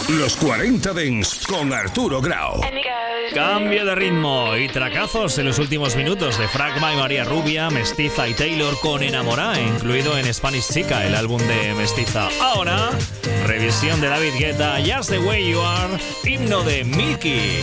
Los 40 Dents con Arturo Grau. Cambio de ritmo y tracazos en los últimos minutos de Fragma y María Rubia, Mestiza y Taylor con Enamorá, incluido en Spanish Chica, el álbum de Mestiza. Ahora, revisión de David Guetta, Just the Way You Are, himno de Milky.